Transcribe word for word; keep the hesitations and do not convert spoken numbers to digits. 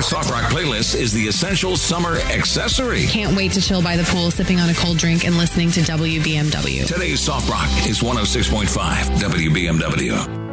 Our Soft Rock playlist is the essential summer accessory. Can't wait to chill by the pool, sipping on a cold drink and listening to W B M W. Today's Soft Rock is one oh six point five W B M W.